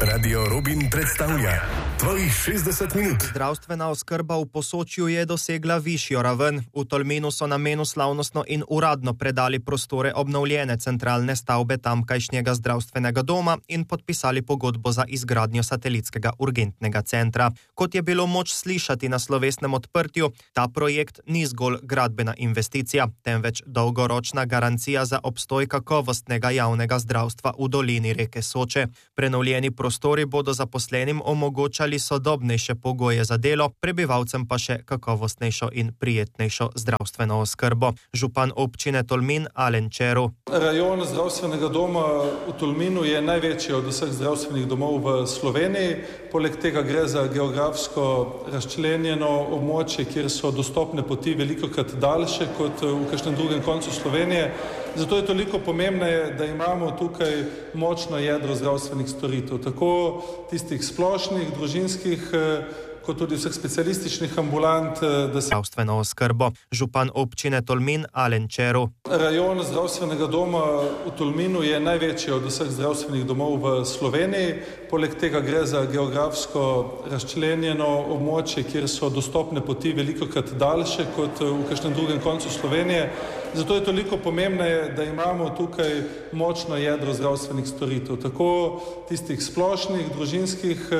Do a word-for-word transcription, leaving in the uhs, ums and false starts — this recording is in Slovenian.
Radio Robin predstavlja tvojih šestdeset minut. Zdravstvena oskrba v Posočju je dosegla višjo raven. V Tolminu so namenu slavnostno in uradno predali prostore obnovljene centralne stavbe tamkajšnjega zdravstvenega doma in podpisali pogodbo za izgradnjo satelitskega urgentnega centra. Kot je bilo moč slišati na slovesnem odprtju, ta projekt ni zgolj gradbena investicija, temveč dolgoročna garancija za obstoj kakovostnega javnega zdravstva v dolini reke Soče. Prenovljeni prostori bodo zaposlenim omogočali sodobnejše pogoje za delo, prebivalcem pa še kakovostnejšo in prijetnejšo zdravstveno oskrbo. Župan občine Tolmin Alen Čeru. Rajon zdravstvenega doma v Tolminu je največji od vseh zdravstvenih domov v Sloveniji. Poleg tega gre za geografsko razčlenjeno območje, kjer so dostopne poti velikokrat daljše kot v kakšnem drugem koncu Slovenije. Zato je toliko pomembneje, da imamo tukaj močno jedro zdravstvenih storitev, tako tistih splošnih, družinskih, kot tudi vseh specialističnih ambulant, da se zdravstveno oskrbo. Župan občine Tolmin Alen Čeru. Rajon zdravstvenega doma v Tolminu je največji od vseh zdravstvenih domov v Sloveniji. Poleg tega gre za geografsko razčlenjeno območje, kjer so dostopne poti velikokrat daljše kot v kakšnem drugem koncu Slovenije. Zato je toliko pomembneje, da imamo tukaj močno jedro zdravstvenih storitev, tako tistih splošnih, družinskih,